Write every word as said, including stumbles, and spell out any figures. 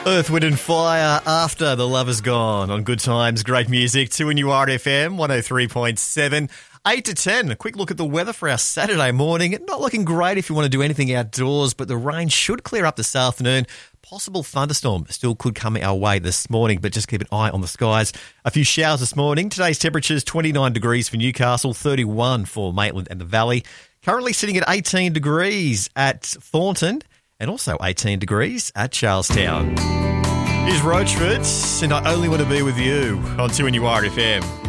Earth, Wind and Fire after the love is gone on Good Times, great music. two N U R F M, one oh three point seven. eight to ten, a quick look at the weather for our Saturday morning. Not looking great if you want to do anything outdoors, but the rain should clear up this afternoon. Possible thunderstorm still could come our way this morning, but just keep an eye on the skies. A few showers this morning. Today's temperatures, twenty-nine degrees for Newcastle, thirty-one for Maitland and the Valley. Currently sitting at eighteen degrees at Thornton and also eighteen degrees at Charlestown. Here's Roachford, and I Only Want to Be With You on two N U R F M.